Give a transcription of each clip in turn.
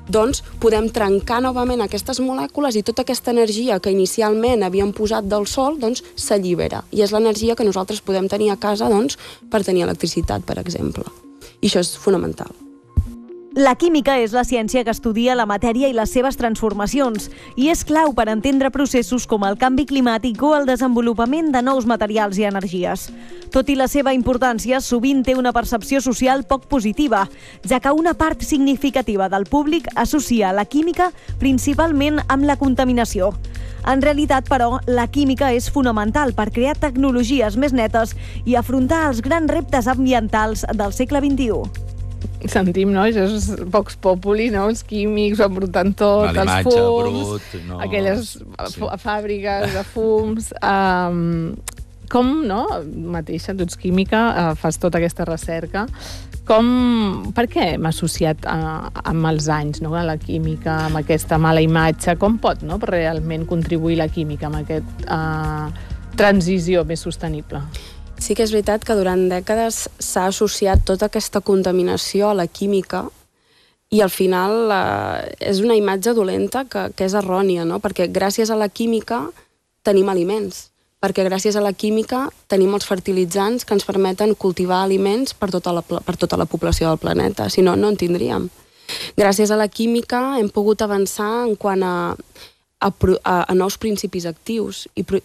doncs podem trencar novament aquestes molècules i tota aquesta energia que inicialment havíem posat del sol doncs s'allibera. I és l'energia que nosaltres podem tenir a casa doncs, per tenir electricitat, per exemple. I això és fonamental. La química és la ciència que estudia la matèria i les seves transformacions i és clau per entendre processos com el canvi climàtic o el desenvolupament de nous materials i energies. Tot i la seva importància, sovint té una percepció social poc positiva, ja que una part significativa del públic associa la química principalment amb la contaminació. En realitat, però, la química és fonamental per crear tecnologies més netes i afrontar els grans reptes ambientals del segle XXI. Sentim, no? Això és Vox Populi, no? Els químics ho embrutant tot, els fums, aquelles fàbriques de fums. Com, no? Mateixa, tu ets química, fas tota aquesta recerca. Per què hem associat amb els anys, no? A la química, amb aquesta mala imatge? Com pot, no? Realment contribuir la química amb aquesta transició més sostenible? Sí que és veritat que durant dècades s'ha associat tota aquesta contaminació a la química i al final és una imatge dolenta que és errònia, no? Perquè gràcies a la química tenim aliments, perquè gràcies a la química tenim els fertilitzants que ens permeten cultivar aliments per tota la població del planeta, si no, no en tindríem. Gràcies a la química hem pogut avançar en quant a nous principis actius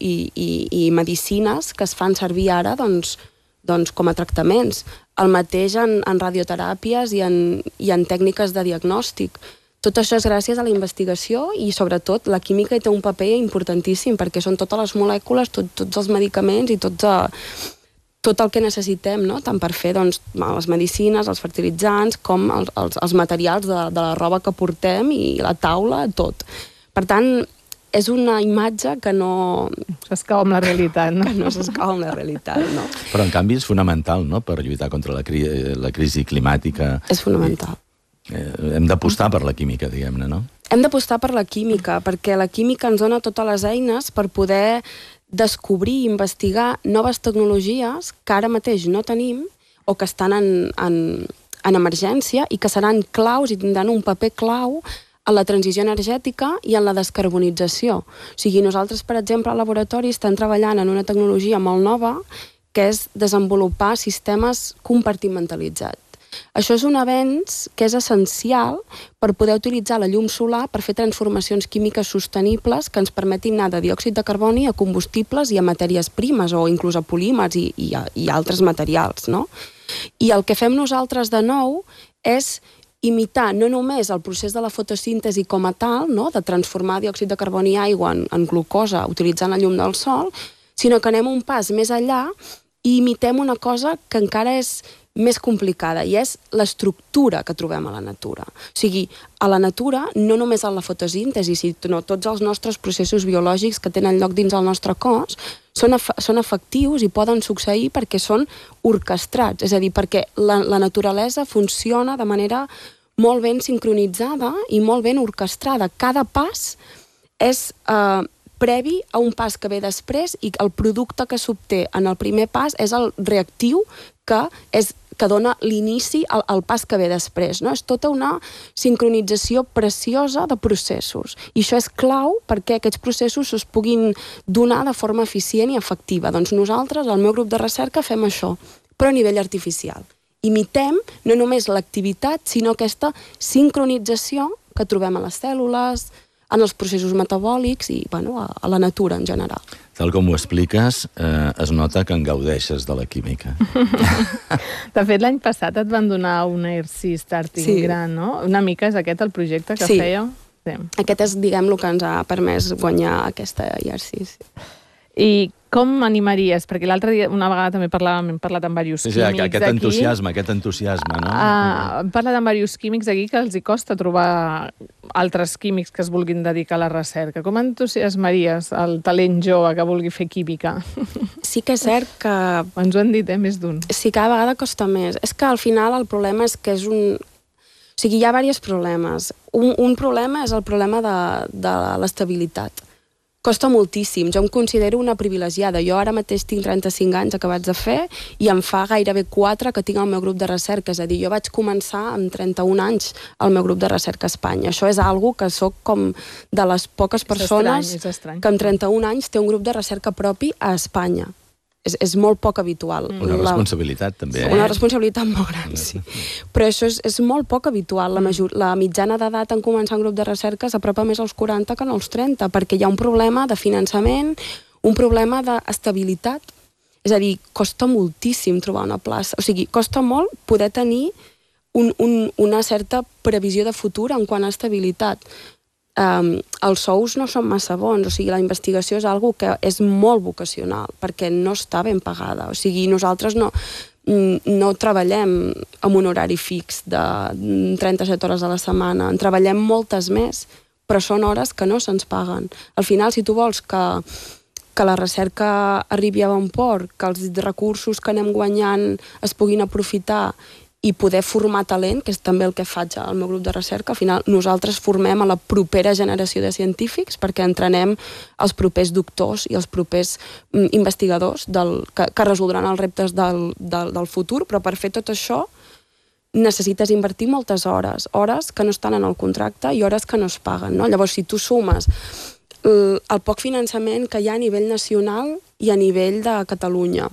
i medicines que es fan servir ara doncs, com a tractaments. El mateix en radioteràpies i en tècniques de diagnòstic. Tot això és gràcies a la investigació i, sobretot, la química hi té un paper importantíssim perquè són totes les molècules, tots els medicaments i tot el que necessitem, no? Tant per fer doncs, les medicines, els fertilitzants, com els materials de la roba que portem i la taula, tot. Per tant, és una imatge que no... S'escau amb la realitat, no? Que no s'escau amb la realitat, no? Però, en canvi, és fonamental, no?, per lluitar contra la crisi climàtica. És fonamental. Hem d'apostar per la química, diguem-ne, no? Hem d'apostar per la química, perquè la química ens dona totes les eines per poder descobrir i investigar noves tecnologies que ara mateix no tenim o que estan en emergència i que seran claus i tindran un paper clau en la transició energètica i en la descarbonització. O sigui, nosaltres, per exemple, al laboratori estem treballant en una tecnologia molt nova que és desenvolupar sistemes compartimentalitzats. Això és un avenç que és essencial per poder utilitzar la llum solar per fer transformacions químiques sostenibles que ens permetin anar de diòxid de carboni a combustibles i a matèries primes o inclús a polímers i altres materials, no? I el que fem nosaltres de nou és imitar no només el procés de la fotosíntesi com a tal, no? De transformar diòxid de carboni i aigua en glucosa utilitzant la llum del sol, sinó que anem un pas més enllà i imitem una cosa que encara és més complicada, i és l'estructura que trobem a la natura. O sigui, a la natura, no només a la fotosíntesi, sinó tots els nostres processos biològics que tenen lloc dins el nostre cos són efectius i poden succeir perquè són orquestrats, és a dir, perquè la naturalesa funciona de manera molt ben sincronitzada i molt ben orquestrada. Cada pas és previ a un pas que ve després i el producte que s'obté en el primer pas és el reactiu que dona l'inici al pas que ve després, no? És tota una sincronització preciosa de processos. I això és clau perquè aquests processos es puguin donar de forma eficient i efectiva. Doncs nosaltres, al meu grup de recerca, fem això, però a nivell artificial. Imitem no només l'activitat, sinó aquesta sincronització que trobem a les cèl·lules, en els processos metabòlics i a la natura en general. Tal com ho expliques, es nota que en gaudeixes de la química. De fet, l'any passat et van donar un Air6 Starting Grant, no? Una mica és aquest el projecte que fèieu? Sí. Aquest és, diguem, el que ens ha permès guanyar aquesta Air6. I com animaries? Perquè l'altre dia, una vegada també hem parlat amb diversos químics aquí. Aquest entusiasme, no? Hem parlat amb diversos químics aquí que els hi costa trobar altres químics que es vulguin dedicar a la recerca. Com entusiasmaries el talent jove que vulgui fer química? Sí que és cert que... Ens ho han dit, més d'un. Sí, cada vegada costa més. És que al final el problema és que és un... O sigui, hi ha diversos problemes. Un problema és el problema de l'estabilitat. Costa moltíssim. Jo em considero una privilegiada. Jo ara mateix tinc 35 anys acabats de fer i em fa gairebé 4 que tinc el meu grup de recerca. És a dir, jo vaig començar amb 31 anys el meu grup de recerca a Espanya. Això és algo que sóc com de les poques persones que amb 31 anys té un grup de recerca propi a Espanya. És molt poc habitual. Una responsabilitat, també. Una responsabilitat molt gran, sí. Però això és molt poc habitual. La mitjana d'edat en començar un grup de recerca s'apropa més als 40 que no als 30, perquè hi ha un problema de finançament, un problema d'estabilitat. És a dir, costa moltíssim trobar una plaça. O sigui, costa molt poder tenir una certa previsió de futur en quant a estabilitat. Els sous no són massa bons, o sigui, la investigació és algo que és molt vocacional, perquè no està ben pagada. O sigui, nosaltres no treballem amb un horari fix de 37 hores a la setmana, en treballem moltes més, però són hores que no se'ns paguen. Al final, si tu vols que la recerca arribi a bon port, que els recursos que anem guanyant es puguin aprofitar i poder formar talent, que és també el que faig al meu grup de recerca. Al final nosaltres formem a la propera generació de científics perquè entrenem els propers doctors i els propers investigadors que resoldran els reptes del futur, però per fer tot això necessites invertir moltes hores que no estan en el contracte i hores que no es paguen, no? Llavors, si tu sumes el poc finançament que hi ha a nivell nacional i a nivell de Catalunya,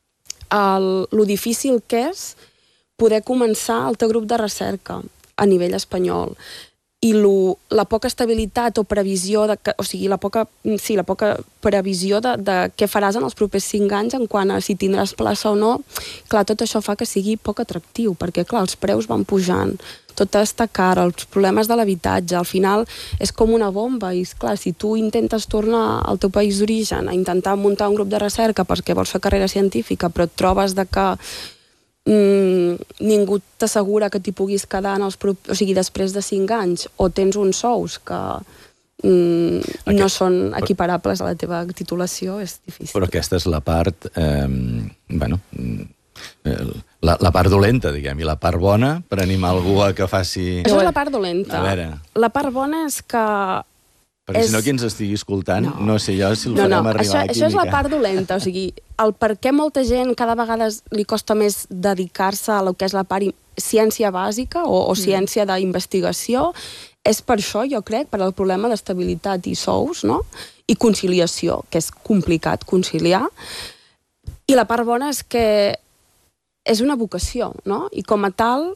lo difícil que és poder començar el teu grup de recerca a nivell espanyol i la poca estabilitat o previsió, o sigui, la poca previsió de què faràs en els propers 5 anys en quant a si tindràs plaça o no, clar, tot això fa que sigui poc atractiu, perquè, clar, els preus van pujant, tot està car, els problemes de l'habitatge, al final és com una bomba, i clar, si tu intentes tornar al teu país d'origen a intentar muntar un grup de recerca perquè vols fer carrera científica, però et trobes de que ningú t'assegura que t'hi puguis quedar després de 5 anys, o tens uns sous que no són equiparables a la teva titulació, és difícil. Però aquesta és la part la part dolenta, diguem, i la part bona per animar algú a que faci... Això és la part dolenta. A veure. La part bona és que... Perquè si no, qui ens estigui escoltant, no sé jo si el farem arribar a la química. Això és la part dolenta, o sigui, el per què molta gent cada vegada li costa més dedicar-se a lo que és la part ciència bàsica o ciència d'investigació, és per això, jo crec, per al problema d'estabilitat i sous, no? I conciliació, que és complicat conciliar. I la part bona és que és una vocació, no? I com a tal...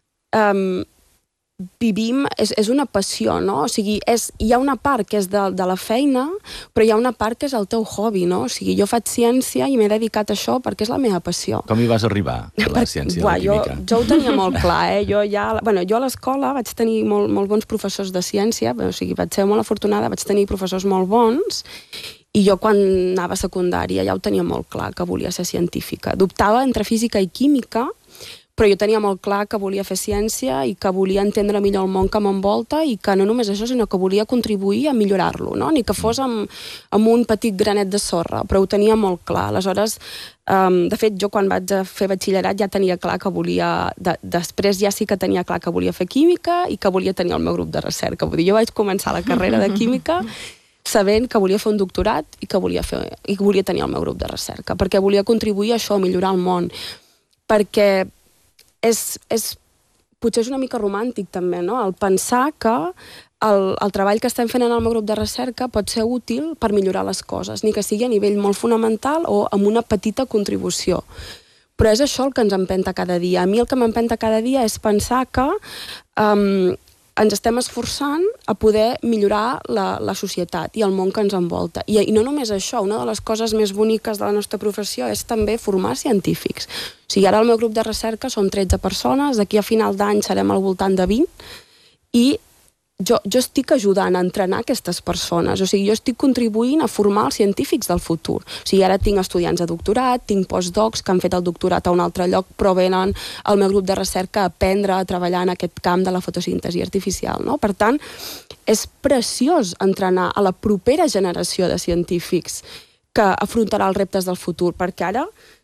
vivim, és una passió, no? O sigui, hi ha una part que és de la feina, però hi ha una part que és el teu hobby, no? O sigui, jo faig ciència i m'he dedicat a això perquè és la meva passió. Com hi vas arribar, a la ciència, a la química? Jo ho tenia molt clar, Jo a l'escola vaig tenir molt bons professors de ciència, o sigui, vaig ser molt afortunada, vaig tenir professors molt bons, i jo quan anava a secundària ja ho tenia molt clar, que volia ser científica. Dubtava entre física i química, però jo tenia molt clar que volia fer ciència i que volia entendre millor el món que m'envolta i que no només això, sinó que volia contribuir a millorar-lo, no? Ni que fos amb un petit granet de sorra, però ho tenia molt clar. Aleshores, de fet, jo quan vaig fer batxillerat ja tenia clar que volia... Després ja sí que tenia clar que volia fer química i que volia tenir el meu grup de recerca. Vull dir, jo vaig començar la carrera de química sabent que volia fer un doctorat i que volia tenir el meu grup de recerca, perquè volia contribuir a això, a millorar el món. Perquè potser és una mica romàntic també, no? El pensar que el treball que estem fent en el meu grup de recerca pot ser útil per millorar les coses, ni que sigui a nivell molt fonamental o amb una petita contribució. Però és això el que ens empenta cada dia. A mi el que m'empenta cada dia és pensar que ens estem esforçant a poder millorar la societat i el món que ens envolta. I no només això, una de les coses més boniques de la nostra professió és també formar científics. O sigui, ara el meu grup de recerca som 13 persones, d'aquí a final d'any serem al voltant de 20, i jo estic ajudant a entrenar aquestes persones, o sigui, jo estic contribuint a formar els científics del futur. O sigui, ara tinc estudiants de doctorat, tinc postdocs que han fet el doctorat a un altre lloc, però venen al meu grup de recerca a aprendre a treballar en aquest camp de la fotosíntesi artificial, no? Per tant, és preciós entrenar a la propera generació de científics que afrontarà els reptes del futur, perquè ara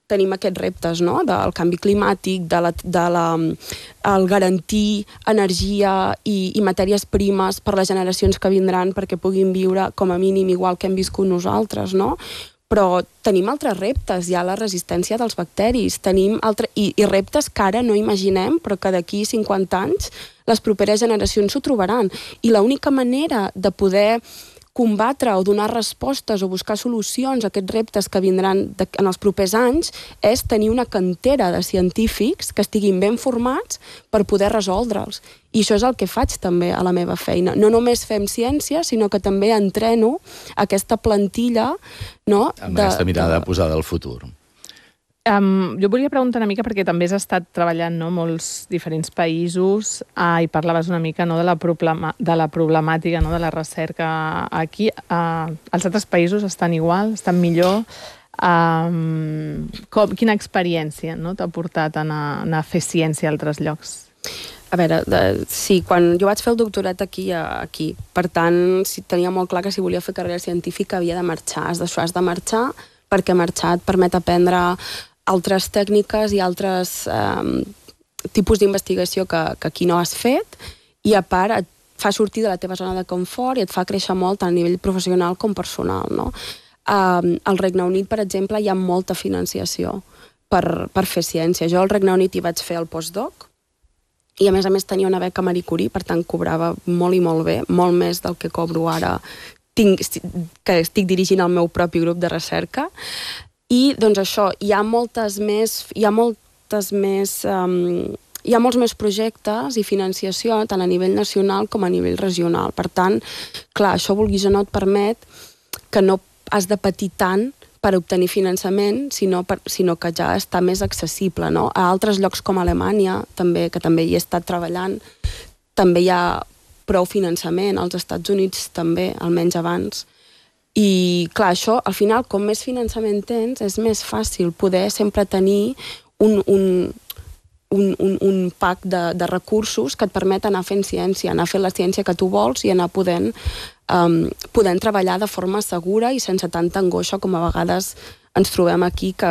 tenim aquests reptes, no?, del canvi climàtic, el garantir energia i matèries primes per les generacions que vindran perquè puguin viure com a mínim igual que hem viscut nosaltres, no? Però tenim altres reptes, hi ha la resistència dels bacteris, tenim i reptes que ara no imaginem, però que d'aquí 50 anys les properes generacions s'ho trobaran. I l'única manera de poder combatre o donar respostes o buscar solucions a aquests reptes que vindran en els propers anys és tenir una cantera de científics que estiguin ben formats per poder resoldre'ls. I això és el que faig també a la meva feina. No només fem ciència, sinó que també entreno aquesta plantilla, no? Amb aquesta mirada posada al futur. Jo volia preguntar una mica, perquè també has estat treballant molts diferents països i parlaves una mica de la problemàtica de la recerca aquí. Els altres països estan igual, estan millor? Quina experiència t'ha portat a anar a fer ciència a altres llocs? A veure, sí, quan jo vaig fer el doctorat aquí. Per tant, tenia molt clar que si volia fer carrera científica havia de marxar. Has de marxar perquè marxar et permet aprendre altres tècniques i altres tipus d'investigació que aquí no has fet, i a part et fa sortir de la teva zona de confort i et fa créixer molt tant a nivell professional com personal, no? Al Regne Unit, per exemple, hi ha molta financiació per fer ciència. Jo al Regne Unit hi vaig fer el postdoc i a més tenia una beca Marie Curie, per tant cobrava molt i molt bé, molt més del que cobro ara que estic dirigint el meu propi grup de recerca. I, doncs això, hi ha molts més projectes i financiació tant a nivell nacional com a nivell regional. Per tant, clar, això, vulguis o no, et permet que no has de patir tant per obtenir finançament, sinó que ja està més accessible, no? A altres llocs com Alemanya, que també hi he estat treballant, també hi ha prou finançament, als Estats Units també, almenys abans. I, clar, això, al final, com més finançament tens, és més fàcil poder sempre tenir un pack de recursos que et permet anar fent ciència, anar fent la ciència que tu vols i anar podent treballar de forma segura i sense tanta angoixa com a vegades ens trobem aquí, que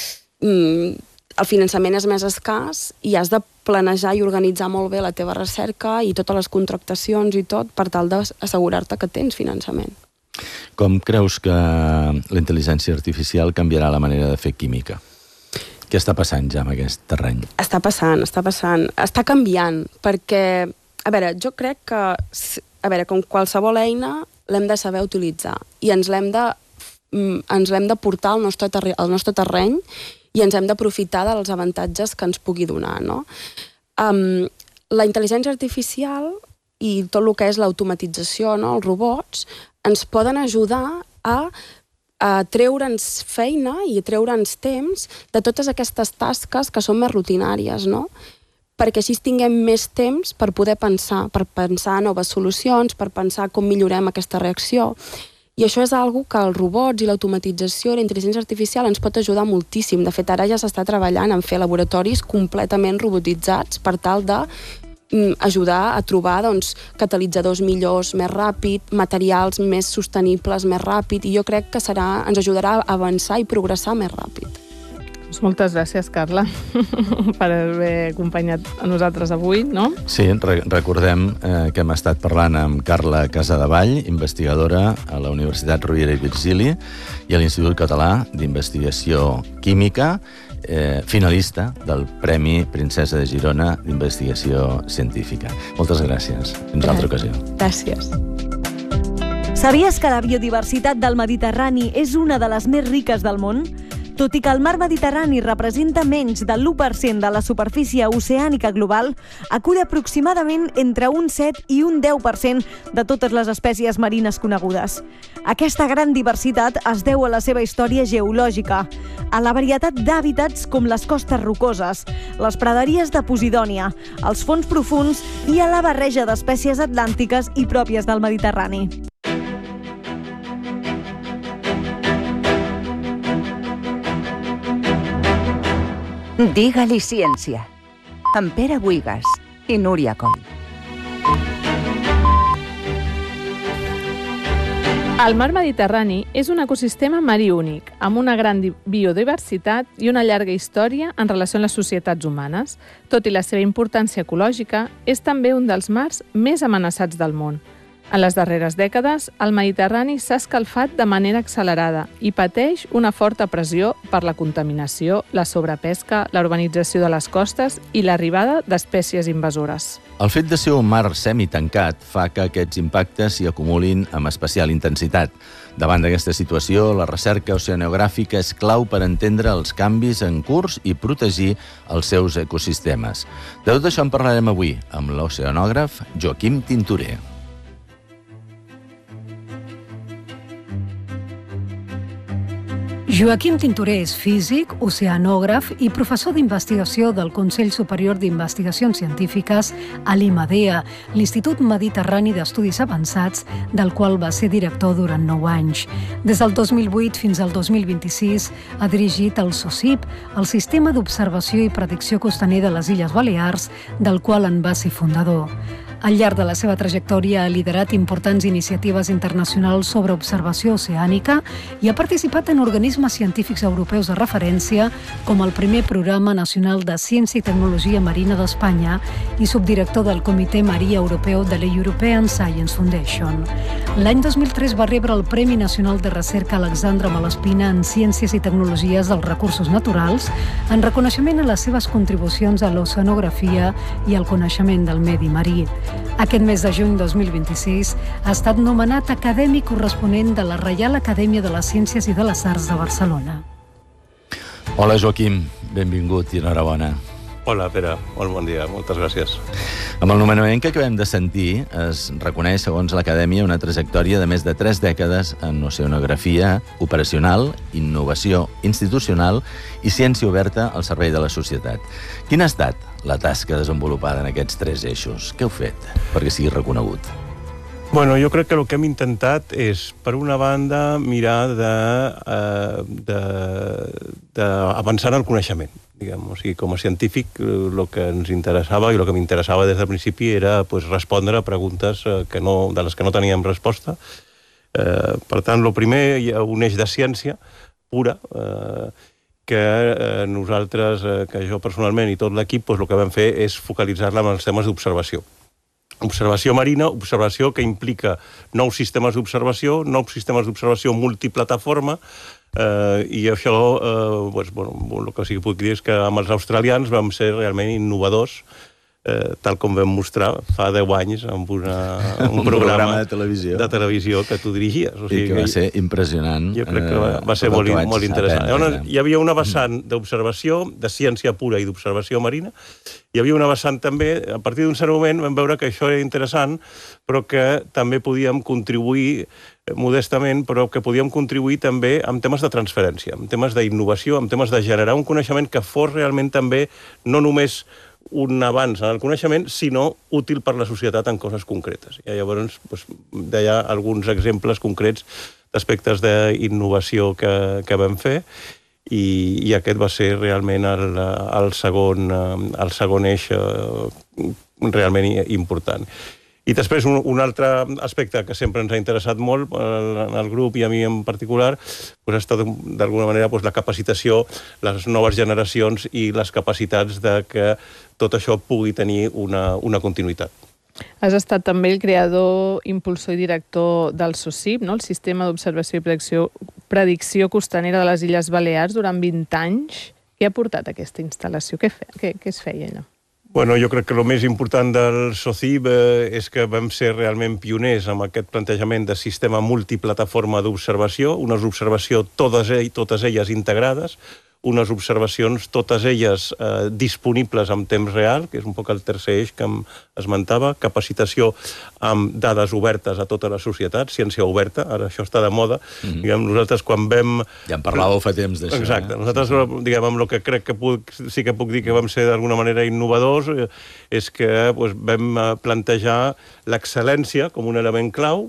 el finançament és més escàs i has de planejar i organitzar molt bé la teva recerca i totes les contractacions i tot per tal d'assegurar-te que tens finançament. Com creus que la intel·ligència artificial canviarà la manera de fer química? Què està passant ja en aquest terreny? Està passant. Està canviant, perquè, a veure, jo crec que, com qualsevol eina, l'hem de saber utilitzar i ens l'hem de portar al nostre terreny i ens hem d'aprofitar dels avantatges que ens pugui donar, no? La intel·ligència artificial i tot el que és l'automatització, no? Els robots, ens poden ajudar a treure'ns feina i a treure'ns temps de totes aquestes tasques que són més rutinàries, no? Perquè així tinguem més temps per poder pensar noves solucions, per pensar com millorem aquesta reacció. I això és una cosa que els robots i l'automatització i la intel·ligència artificial ens pot ajudar moltíssim. De fet, ara ja s'està treballant en fer laboratoris completament robotitzats per tal de ajudar a trobar catalitzadors millors, més ràpid, materials més sostenibles més ràpid, i jo crec que ens ajudarà a avançar i progressar més ràpid. Moltes gràcies, Carla, per haver acompanyat a nosaltres avui, no? Sí, recordem que hem estat parlant amb Carla Casadevall, investigadora a la Universitat Rovira i Virgili i a l'Institut Català d'Investigació Química, finalista del Premi Princesa de Girona d'Investigació Científica. Moltes gràcies. Fins una altra ocasió. Gràcies. Sabies que la biodiversitat del Mediterrani és una de les més riques del món? Tot i que el mar Mediterrani representa menys del 1% de la superfície oceànica global, acull aproximadament entre un 7 i un 10% de totes les espècies marines conegudes. Aquesta gran diversitat es deu a la seva història geològica, a la varietat d'hàbitats com les costes rocoses, les praderies de Posidònia, els fons profunds i a la barreja d'espècies atlàntiques i pròpies del Mediterrani. Digue-li ciència, amb Pere Buigas i Núria Coll. El mar Mediterrani és un ecosistema marí únic, amb una gran biodiversitat i una llarga història en relació amb les societats humanes. Tot i la seva importància ecològica, és també un dels mars més amenaçats del món. En les darreres dècades, el Mediterrani s'ha escalfat de manera accelerada i pateix una forta pressió per la contaminació, la sobrepesca, la urbanització de les costes i l'arribada d'espècies invasores. El fet de ser un mar semitancat fa que aquests impactes s'hi acumulin amb especial intensitat. Davant d'aquesta situació, la recerca oceanogràfica és clau per entendre els canvis en curs i protegir els seus ecosistemes. De tot això en parlarem avui amb l'oceanògraf Joaquim Tintorer. Joaquim Tintorer és físic, oceanògraf i professor d'investigació del Consell Superior d'Investigacions Científiques a l'IMADEA, l'Institut Mediterrani d'Estudis Avançats, del qual va ser director durant 9 anys. Des del 2008 fins al 2026 ha dirigit el SOCIP, el Sistema d'Observació i Predicció Costaner de les Illes Balears, del qual en va ser fundador. Al llarg de la seva trajectòria ha liderat importants iniciatives internacionals sobre observació oceànica i ha participat en organismes científics europeus de referència com el primer Programa Nacional de Ciència i Tecnologia Marina d'Espanya i subdirector del Comitè Marí Europeu de la European Science Foundation. L'any 2003 va rebre el Premi Nacional de Recerca Alexandre Malespina en Ciències i Tecnologies dels Recursos Naturals en reconeixement a les seves contribucions a l'oceanografia i al coneixement del medi marí. Aquest mes de juny 2026 ha estat nomenat acadèmic corresponent de la Reial Acadèmia de les Ciències i de les Arts de Barcelona. Hola, Joaquim. Benvingut i enhorabona. Hola, Pere. Molt bon dia. Moltes gràcies. Amb el nomenament que acabem de sentir, es reconeix, segons l'Acadèmia, una trajectòria de més de 3 dècades en oceanografia operacional, innovació institucional i ciència oberta al servei de la societat. Quina ha estat la tasca desenvolupada en aquests 3 eixos? Què heu fet perquè sigui reconegut? Bueno, jo crec que el que hem intentat és, per una banda, mirar d'avançar en el coneixement. Diguem. O sigui, com a científic, el que ens interessava i el que m'interessava des del principi era respondre a preguntes de les que no teníem resposta. Per tant, el primer, hi ha un eix de ciència pura, que nosaltres, que jo personalment i tot l'equip, el que vam fer és focalitzar-la en els temes d'observació. Observació marina, observació que implica nous sistemes d'observació multiplataforma, i això, el que sí que puc dir és que amb els australians vam ser realment innovadors, tal com vam mostrar fa 10 anys amb un programa de televisió que tu dirigies. O sigui, I que va ser impressionant. Jo crec que va ser molt interessant. Hi havia una vessant d'observació, de ciència pura i d'observació marina. Hi havia una vessant també, a partir d'un cert moment vam veure que això era interessant, però que també podíem contribuir modestament, però que podíem contribuir també amb temes de transferència, amb temes d'innovació, amb temes de generar un coneixement que fos realment també no només un avanç en el coneixement, sinó útil per la societat en coses concretes. I llavors deia alguns exemples concrets d'aspectes d'innovació que vam fer i aquest va ser realment el segon eix realment important. I després un altre aspecte que sempre ens ha interessat molt al grup i a mi en particular ha estat d'alguna manera la capacitació, les noves generacions i les capacitats de que tot això pugui tenir una continuïtat. Has estat també el creador, impulsor i director del SOCIP, no? El Sistema d'Observació i Predicció Costanera de les Illes Balears, durant 20 anys. Què ha portat aquesta instal·lació? Què es feia allà? Bueno, jo crec que el més important del SOCIP és que vam ser realment pioners amb aquest plantejament de sistema multiplataforma d'observació, unes observacions totes elles integrades, unes observacions totes elles disponibles en temps real, que és un poc el tercer eix que em esmentava, capacitació amb dades obertes a tota la societat, ciència oberta, ara això està de moda. Nosaltres quan vam... Ja en parlàveu fa temps d'això. Exacte. Nosaltres, amb el que crec que sí que puc dir que vam ser d'alguna manera innovadors, és que vam plantejar l'excel·lència com un element clau,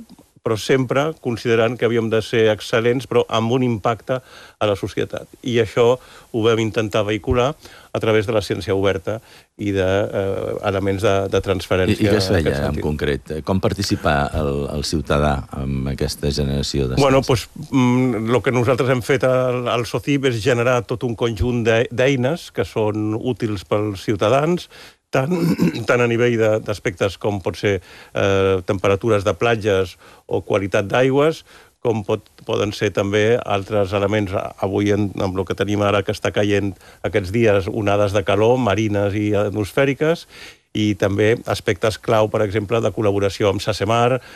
però sempre considerant que havíem de ser excel·lents, però amb un impacte a la societat. I això ho vam intentar vehicular a través de la ciència oberta i d'elements de transferència. I què es feia en concret? Com participar el ciutadà en aquesta generació de ciència? Bueno, doncs el que nosaltres hem fet al SOCIP és generar tot un conjunt d'eines que són útils pels ciutadans, tant a nivell d'aspectes com pot ser temperatures de platges o qualitat d'aigües, com poden ser també altres elements. Avui, amb el que tenim ara, que està caient aquests dies, onades de calor marines i atmosfèriques, i també aspectes clau, per exemple, de col·laboració amb SACEMAR,